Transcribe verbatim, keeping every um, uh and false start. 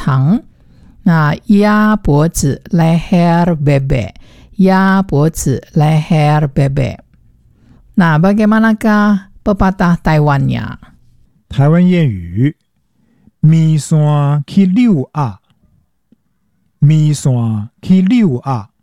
长。那压脖子 leher bebek， 压脖子 leher bebek。那 bagaimanakah pepatah Taiwannya？ 台湾谚语面线去溜鸭，面线去溜鸭。